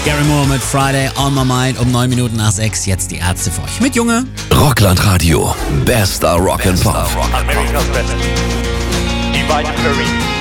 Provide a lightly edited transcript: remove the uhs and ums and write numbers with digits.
Gary Moore mit Friday on my mind um 9 Minuten nach 6. Jetzt die Ärzte für euch. Mit Junge. Rockland Radio. Bester Rock and Pop. America's best. Divine Theory.